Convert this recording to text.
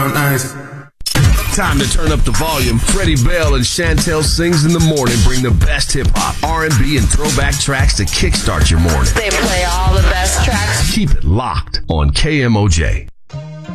Nice. Time to turn up the volume. Freddie Bell and Chantel Sings in the Morning bring the best hip-hop, R&B, and throwback tracks to kickstart your morning. They play all the best tracks. Keep it locked on KMOJ.